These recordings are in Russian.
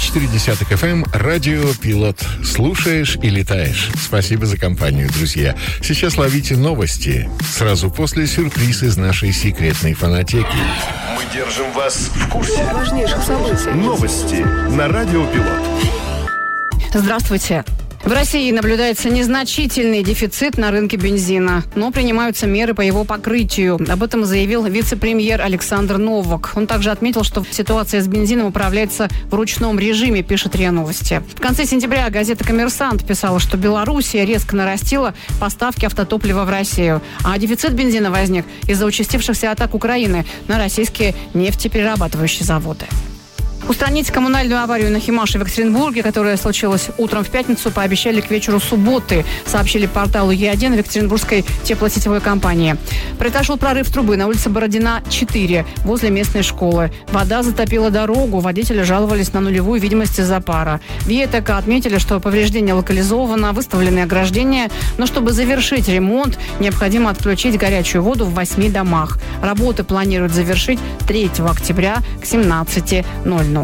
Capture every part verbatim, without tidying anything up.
четыре десятых эф эм, радио «Пилот». Слушаешь и летаешь. Спасибо за компанию, друзья. Сейчас ловите новости. Сразу после сюрприз из нашей секретной фонотеки. Мы держим вас в курсе важнейших событий. Новости на радио «Пилот». Здравствуйте. В России наблюдается незначительный дефицит на рынке бензина, но принимаются меры по его покрытию. Об этом заявил вице-премьер Александр Новак. Он также отметил, что ситуация с бензином управляется в ручном режиме, пишет РИА Новости. В конце сентября газета «Коммерсант» писала, что Белоруссия резко нарастила поставки автотоплива в Россию, а дефицит бензина возник из-за участившихся атак Украины на российские нефтеперерабатывающие заводы. Устранить коммунальную аварию на Химаше в Екатеринбурге, которая случилась утром в пятницу, пообещали к вечеру субботы, сообщили порталу Е один в Екатеринбургской теплосетевой компании. Произошел прорыв трубы на улице Бородина, четыре, возле местной школы. Вода затопила дорогу, водители жаловались на нулевую видимость из-за пара. В ЕТК отметили, что повреждение локализовано, выставлены ограждения, но чтобы завершить ремонт, необходимо отключить горячую воду в восьми домах. Работы планируют завершить третьего октября к семнадцати ноль-ноль.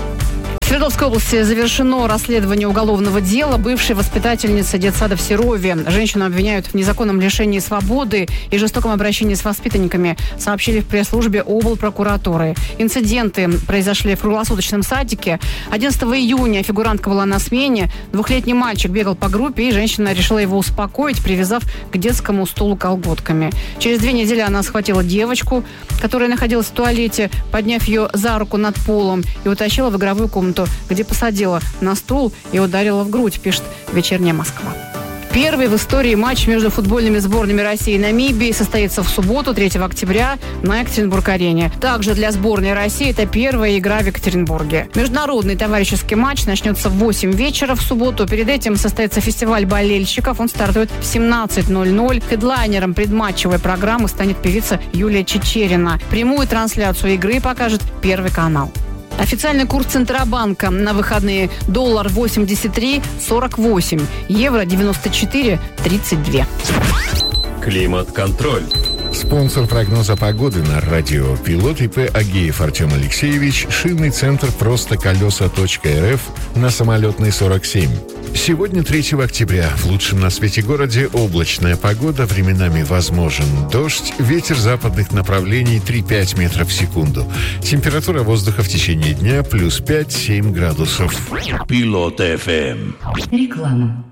В Свердловской области завершено расследование уголовного дела бывшей воспитательницы детсада в Серове. Женщину обвиняют в незаконном лишении свободы и жестоком обращении с воспитанниками, сообщили в пресс-службе облпрокуратуры. Инциденты произошли в круглосуточном садике. одиннадцатого июня фигурантка была на смене. Двухлетний мальчик бегал по группе, и женщина решила его успокоить, привязав к детскому стулу колготками. Через две недели она схватила девочку, которая находилась в туалете, подняв ее за руку над полом и утащила в игровую комнату, где посадила на стул и ударила в грудь, пишет «Вечерняя Москва». Первый в истории матч между футбольными сборными России и Намибии состоится в субботу, третьего октября, на Екатеринбург-арене. Также для сборной России это первая игра в Екатеринбурге. Международный товарищеский матч начнется в восемь вечера в субботу. Перед этим состоится фестиваль болельщиков. Он стартует в семнадцать ноль-ноль. Хедлайнером предматчевой программы станет певица Юлия Чечерина. Прямую трансляцию игры покажет Первый канал. Официальный курс Центробанка на выходные: доллар восемьдесят три сорок восемь, евро девяносто четыре тридцать два. Климат-контроль. Спонсор прогноза погоды на радио «Пилот» ИП Агеев Артем Алексеевич, шинный центр «Просто колеса точка эр эф» на Самолетной сорок семь. Сегодня, третьего октября, в лучшем на свете городе облачная погода, временами возможен дождь, ветер западных направлений три-пять метров в секунду. Температура воздуха в течение дня плюс пять-семь градусов. Пилот эф эм. Реклама.